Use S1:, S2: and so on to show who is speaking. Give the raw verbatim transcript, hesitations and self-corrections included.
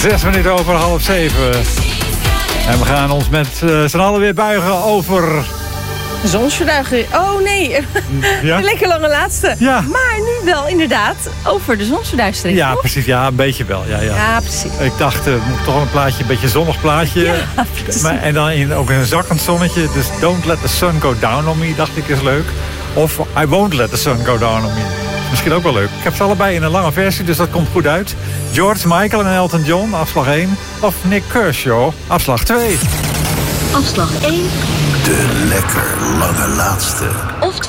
S1: Zes minuten over half zeven. En we gaan ons met uh, z'n allen weer buigen over...
S2: Zonsverduistering. Oh nee,
S1: ja?
S2: Een lekker lange laatste.
S1: Ja.
S2: Maar nu wel inderdaad over de zonsverduistering.
S1: Ja,
S2: toch?
S1: precies. Ja, een beetje wel. Ja, ja.
S2: Ja, precies.
S1: Ik dacht, uh, moet toch een plaatje, een beetje zonnig plaatje.
S2: Ja, precies.
S1: Maar, en dan in, ook een zakkend zonnetje. Dus Don't Let the Sun Go Down on Me, dacht ik, is leuk. Of I Won't Let the Sun Go Down on Me. Misschien ook wel leuk. Ik heb ze allebei in een lange versie, dus dat komt goed uit. George Michael en Elton John, afslag één. Of Nick Kershaw, afslag twee.
S3: Afslag één.
S4: De lekker lange laatste.
S3: Of